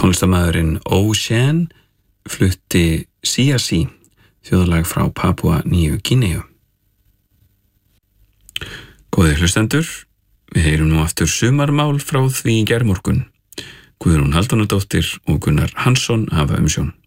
Tónlistarmaðurinn Ocean flutti Siasi, þjóðlag frá Papúa Nýju Gíneu. Góðir hlustendur, við heyrum nú aftur sumarmál frá því í gærmorgun. Guðrún Haldunadóttir og Gunnar Hansson hafa umsjón.